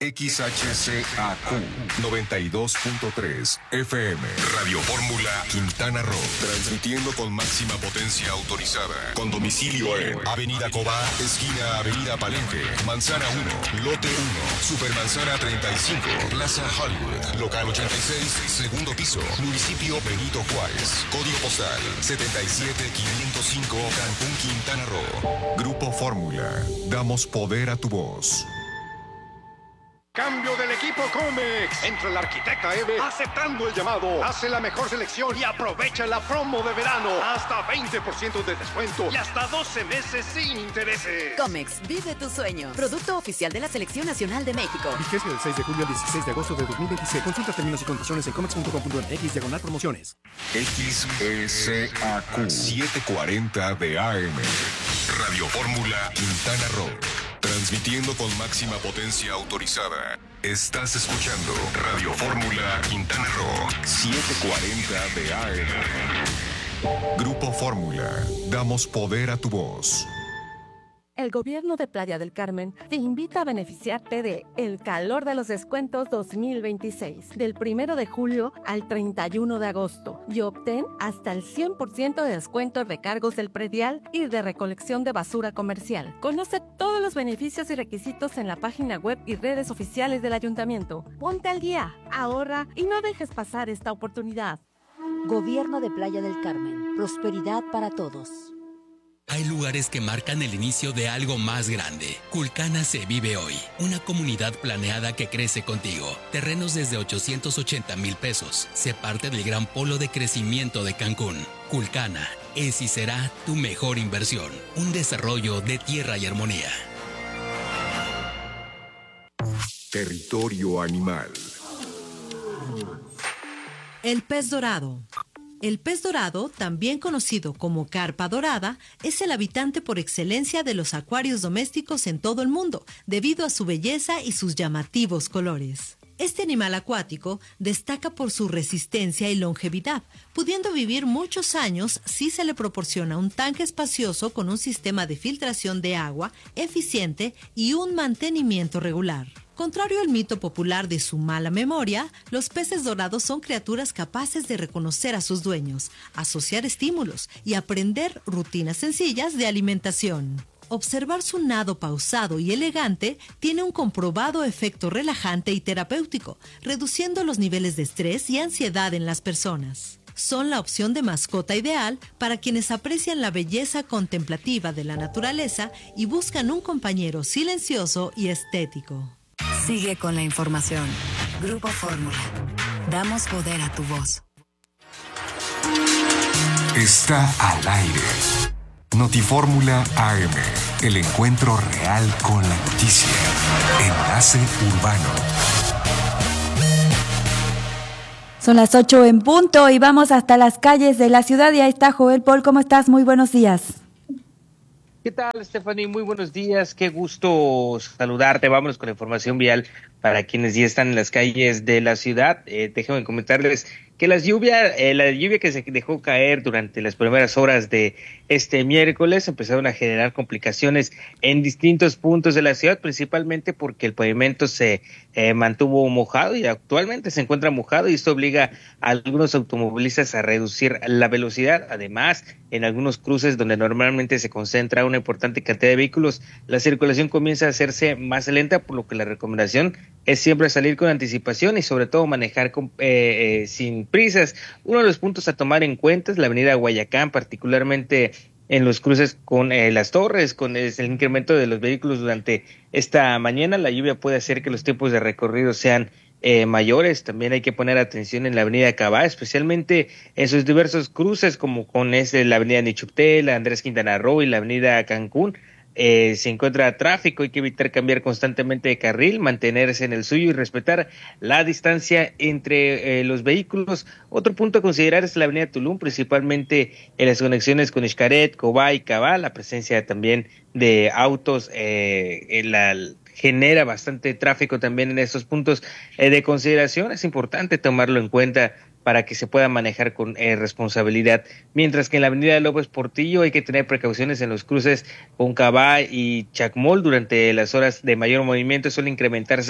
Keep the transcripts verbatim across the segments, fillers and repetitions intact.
X H C A Q noventa y dos punto tres F M. Radio Fórmula Quintana Roo. Transmitiendo con máxima potencia autorizada. Con domicilio en Avenida Cobá, esquina Avenida Palenque, Manzana uno, Lote uno, Supermanzana treinta y cinco, Plaza Hollywood, Local ochenta y seis, segundo piso, Municipio Benito Juárez. Código postal setenta y siete quinientos cinco, Cancún, Quintana Roo. Grupo Fórmula. Damos poder a tu voz. Cambio del equipo Comex. Entra el arquitecta Eve aceptando el llamado. Hace la mejor selección y aprovecha la promo de verano. Hasta veinte por ciento de descuento y hasta doce meses sin intereses. Comex, vive tu sueño. Producto oficial de la Selección Nacional de México. Vigencia del seis de julio al dieciséis de agosto de dos mil veintiséis. Consulta términos y condiciones en comex punto com punto m x diagonal promociones. X S A Q setecientos cuarenta de A M. Radio Fórmula Quintana Roo. Transmitiendo con máxima potencia autorizada. Estás escuchando Radio Fórmula Quintana Roo setecientos cuarenta de A M. Grupo Fórmula. Damos poder a tu voz. El gobierno de Playa del Carmen te invita a beneficiarte de El Calor de los Descuentos dos mil veintiséis, del primero de julio al treinta y uno de agosto, y obtén hasta el cien por ciento de descuento en recargos del predial y de recolección de basura comercial. Conoce todos los beneficios y requisitos en la página web y redes oficiales del ayuntamiento. Ponte al día, ahorra y no dejes pasar esta oportunidad. Gobierno de Playa del Carmen. Prosperidad para todos. Hay lugares que marcan el inicio de algo más grande. Culcana se vive hoy. Una comunidad planeada que crece contigo. Terrenos desde ochocientos ochenta mil pesos. Se parte del gran polo de crecimiento de Cancún. Culcana es y será tu mejor inversión. Un desarrollo de tierra y armonía. Territorio animal. El pez dorado. El pez dorado, también conocido como carpa dorada, es el habitante por excelencia de los acuarios domésticos en todo el mundo, debido a su belleza y sus llamativos colores. Este animal acuático destaca por su resistencia y longevidad, pudiendo vivir muchos años si se le proporciona un tanque espacioso con un sistema de filtración de agua eficiente y un mantenimiento regular. Contrario al mito popular de su mala memoria, los peces dorados son criaturas capaces de reconocer a sus dueños, asociar estímulos y aprender rutinas sencillas de alimentación. Observar su nado pausado y elegante tiene un comprobado efecto relajante y terapéutico, reduciendo los niveles de estrés y ansiedad en las personas. Son la opción de mascota ideal para quienes aprecian la belleza contemplativa de la naturaleza y buscan un compañero silencioso y estético. Sigue con la información. Grupo Fórmula. Damos poder a tu voz. Está al aire. Notifórmula A M. El encuentro real con la noticia. Enlace Urbano. Son las ocho en punto y vamos hasta las calles de la ciudad y ahí está Joel Paul. ¿Cómo estás? Muy buenos días. ¿Qué tal, Stephanie? Muy buenos días, qué gusto saludarte. Vámonos con la información vial para quienes ya están en las calles de la ciudad. Eh, déjenme comentarles que las lluvias, eh, la lluvia que se dejó caer durante las primeras horas de este miércoles empezaron a generar complicaciones en distintos puntos de la ciudad, principalmente porque el pavimento se eh, mantuvo mojado y actualmente se encuentra mojado, y esto obliga a algunos automovilistas a reducir la velocidad. Además, en algunos cruces donde normalmente se concentra una importante cantidad de vehículos, la circulación comienza a hacerse más lenta, por lo que la recomendación es siempre salir con anticipación y sobre todo manejar con, eh, eh, sin prisas. Uno de los puntos a tomar en cuenta es la avenida Guayacán, particularmente en los cruces con eh, las torres, con el incremento de los vehículos durante esta mañana. La lluvia puede hacer que los tiempos de recorrido sean eh, mayores. También hay que poner atención en la avenida Cabá, especialmente en sus diversos cruces, como con este, la avenida Nichupté, la Andrés Quintana Roo y la avenida Cancún. Eh, se encuentra tráfico, hay que evitar cambiar constantemente de carril, mantenerse en el suyo y respetar la distancia entre eh, los vehículos. Otro punto a considerar es la avenida Tulum, principalmente en las conexiones con Xcaret, Cobá y Cabá. La presencia también de autos eh, en la genera bastante tráfico también en estos puntos eh, de consideración. Es importante tomarlo en cuenta para que se pueda manejar con eh, responsabilidad. Mientras que en la avenida López Portillo hay que tener precauciones en los cruces con Cabá y Chacmol. Durante las horas de mayor movimiento suele incrementarse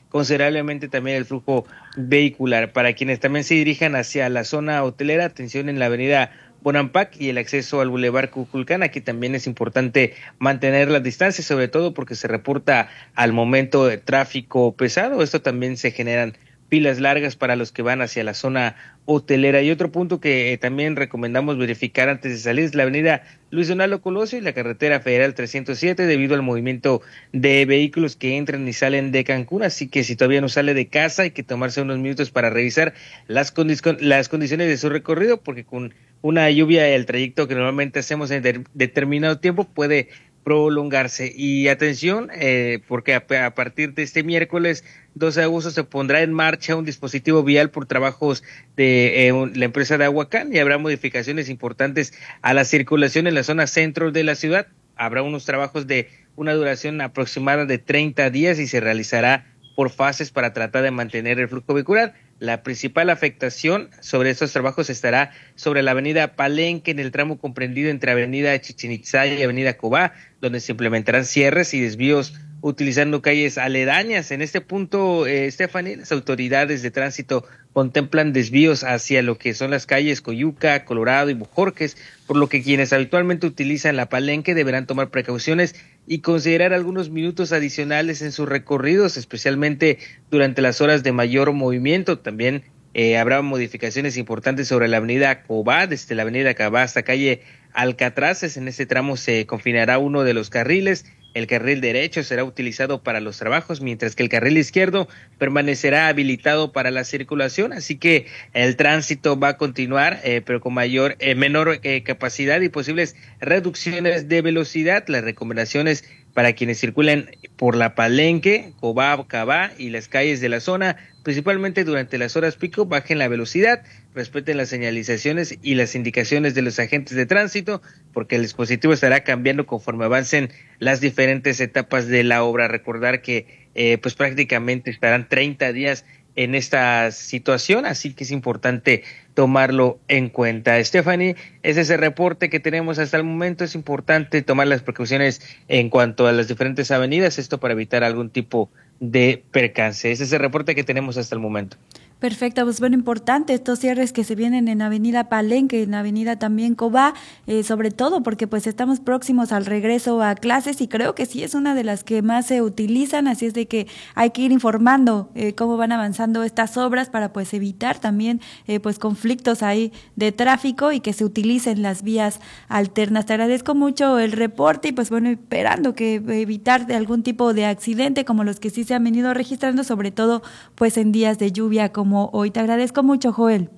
considerablemente también el flujo vehicular. Para quienes también se dirijan hacia la zona hotelera, atención en la avenida Bonampak y el acceso al Boulevard Cuculcán. Aquí también es importante mantener las distancias, sobre todo porque se reporta al momento de tráfico pesado. Esto también se generan filas largas para los que van hacia la zona hotelera. Y otro punto que eh, también recomendamos verificar antes de salir es la avenida Luis Donaldo Colosio y la carretera federal trescientos siete, debido al movimiento de vehículos que entran y salen de Cancún. Así que si todavía no sale de casa, hay que tomarse unos minutos para revisar las, condi- las condiciones de su recorrido, porque con una lluvia el trayecto que normalmente hacemos en de- determinado tiempo puede prolongarse. Y atención, eh, porque a, a partir de este miércoles doce de agosto se pondrá en marcha un dispositivo vial por trabajos de eh, un, la empresa de Aguacán, y habrá modificaciones importantes a la circulación en la zona centro de la ciudad. Habrá unos trabajos de una duración aproximada de treinta días y se realizará por fases para tratar de mantener el flujo vehicular. La principal afectación sobre estos trabajos estará sobre la avenida Palenque, en el tramo comprendido entre avenida Chichén Itzá y avenida Cobá, donde se implementarán cierres y desvíos utilizando calles aledañas. En este punto, eh, Stephanie, las autoridades de tránsito contemplan desvíos hacia lo que son las calles Coyuca, Colorado y Bojorques, por lo que quienes habitualmente utilizan la Palenque deberán tomar precauciones y considerar algunos minutos adicionales en sus recorridos, especialmente durante las horas de mayor movimiento. También eh, habrá modificaciones importantes sobre la avenida Cobá, desde la avenida Cabá hasta calle Alcatraces. En ese tramo se confinará uno de los carriles. El carril derecho será utilizado para los trabajos, mientras que el carril izquierdo permanecerá habilitado para la circulación. Así que el tránsito va a continuar, eh, pero con mayor, eh, menor eh, capacidad y posibles reducciones de velocidad. Las recomendaciones para quienes circulen por la Palenque, Cobá, Cabá y las calles de la zona, principalmente durante las horas pico, bajen la velocidad, respeten las señalizaciones y las indicaciones de los agentes de tránsito, porque el dispositivo estará cambiando conforme avancen las diferentes etapas de la obra. Recordar que eh, pues prácticamente estarán treinta días en esta situación, así que es importante tomarlo en cuenta. Stephanie, ese es el reporte que tenemos hasta el momento. Es importante tomar las precauciones en cuanto a las diferentes avenidas, esto para evitar algún tipo de percance. Ese es el reporte que tenemos hasta el momento. Perfecto, pues bueno, importante estos cierres que se vienen en Avenida Palenque, en Avenida también Cobá, eh, sobre todo porque pues estamos próximos al regreso a clases y creo que sí es una de las que más se utilizan, así es de que hay que ir informando eh, cómo van avanzando estas obras para pues evitar también eh, pues conflictos ahí de tráfico y que se utilicen las vías alternas. Te agradezco mucho el reporte y pues bueno, esperando que evitar de algún tipo de accidente como los que sí se han venido registrando, sobre todo pues en días de lluvia como hoy. Te agradezco mucho, Joel.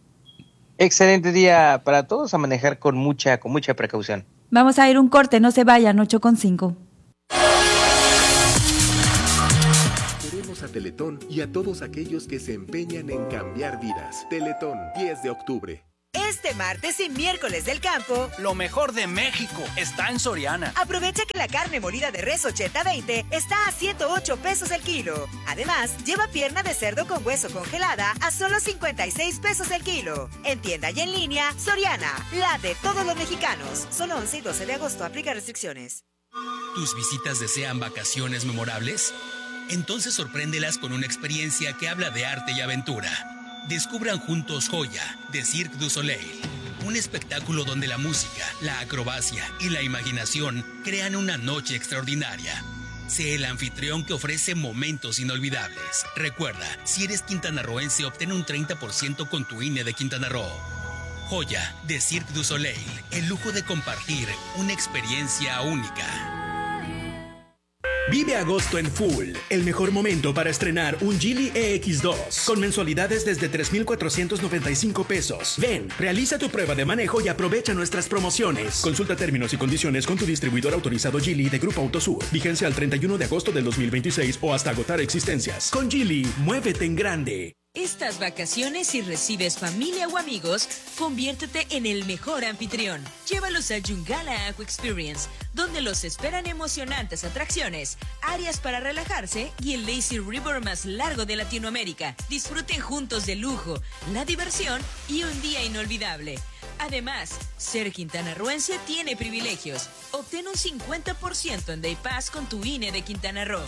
Excelente día para todos, a manejar con mucha, con mucha precaución. Vamos a ir un corte, no se vayan, ocho con cinco. Queremos a Teletón y a todos aquellos que se empeñan en cambiar vidas. Teletón, diez de octubre. Este martes y miércoles del campo, lo mejor de México está en Soriana. Aprovecha que la carne molida de res ochenta veinte está a ciento ocho pesos el kilo. Además, lleva pierna de cerdo con hueso congelada a solo cincuenta y seis pesos el kilo. En tienda y en línea, Soriana, la de todos los mexicanos. Solo once y doce de agosto, aplica restricciones. ¿Tus visitas desean vacaciones memorables? Entonces sorpréndelas con una experiencia que habla de arte y aventura. Descubran juntos Joya, de Cirque du Soleil, un espectáculo donde la música, la acrobacia y la imaginación crean una noche extraordinaria. Sé el anfitrión que ofrece momentos inolvidables. Recuerda, si eres quintanarroense, obtén un treinta por ciento con tu I N E de Quintana Roo. Joya, de Cirque du Soleil, el lujo de compartir una experiencia única. Vive agosto en full, el mejor momento para estrenar un Geely E X dos, con mensualidades desde tres mil cuatrocientos noventa y cinco pesos. Ven, realiza tu prueba de manejo y aprovecha nuestras promociones. Consulta términos y condiciones con tu distribuidor autorizado Geely de Grupo Autosur. Vigencia al treinta y uno de agosto del dos mil veintiséis o hasta agotar existencias. Con Geely, muévete en grande. Estas vacaciones, si recibes familia o amigos, conviértete en el mejor anfitrión. Llévalos a Yungala Aqua Experience, donde los esperan emocionantes atracciones, áreas para relajarse y el lazy river más largo de Latinoamérica. Disfruten juntos del lujo, la diversión y un día inolvidable. Además, ser quintanarroense tiene privilegios. Obtén un cincuenta por ciento en Day Pass con tu I N E de Quintana Roo.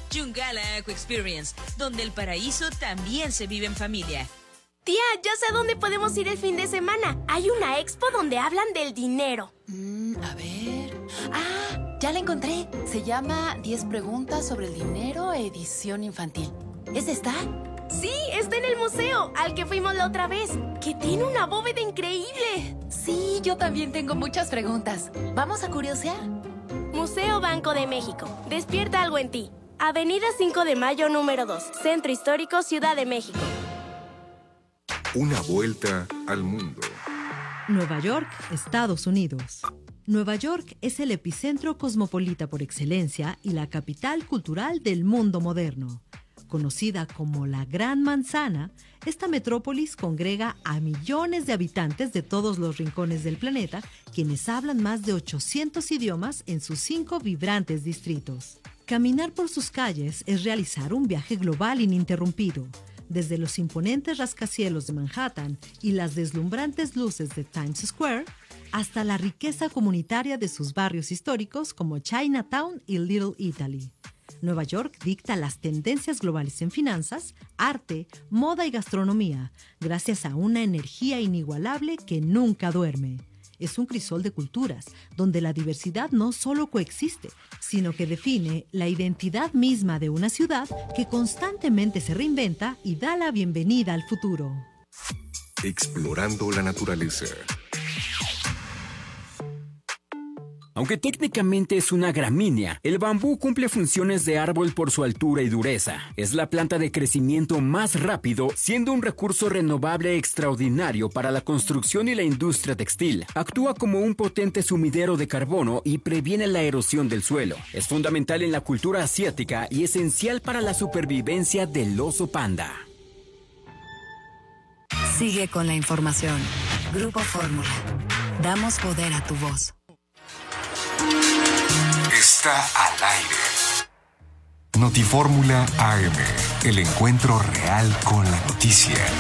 Yungala Aqua Experience, donde el paraíso también se vive en familia. Tía, ya sé a dónde podemos ir el fin de semana. Hay una expo donde hablan del dinero. Mm, a ver... ¡Ah! Ya la encontré. Se llama diez preguntas sobre el dinero, edición infantil. ¿Es esta? Sí, está en el museo, al que fuimos la otra vez, que tiene una bóveda increíble. Sí, yo también tengo muchas preguntas. ¿Vamos a curiosear? Museo Banco de México. Despierta algo en ti. Avenida cinco de Mayo, número dos. Centro Histórico, Ciudad de México. Una vuelta al mundo. Nueva York, Estados Unidos. Nueva York es el epicentro cosmopolita por excelencia y la capital cultural del mundo moderno. Conocida como la Gran Manzana, esta metrópolis congrega a millones de habitantes de todos los rincones del planeta, quienes hablan más de ochocientos idiomas en sus cinco vibrantes distritos. Caminar por sus calles es realizar un viaje global ininterrumpido. Desde los imponentes rascacielos de Manhattan y las deslumbrantes luces de Times Square, hasta la riqueza comunitaria de sus barrios históricos como Chinatown y Little Italy. Nueva York dicta las tendencias globales en finanzas, arte, moda y gastronomía, gracias a una energía inigualable que nunca duerme. Es un crisol de culturas, donde la diversidad no solo coexiste, sino que define la identidad misma de una ciudad que constantemente se reinventa y da la bienvenida al futuro. Explorando la naturaleza. Aunque técnicamente es una gramínea, el bambú cumple funciones de árbol por su altura y dureza. Es la planta de crecimiento más rápido, siendo un recurso renovable extraordinario para la construcción y la industria textil. Actúa como un potente sumidero de carbono y previene la erosión del suelo. Es fundamental en la cultura asiática y esencial para la supervivencia del oso panda. Sigue con la información. Grupo Fórmula. Damos poder a tu voz. Está al aire. Notifórmula A M, el encuentro real con la noticia.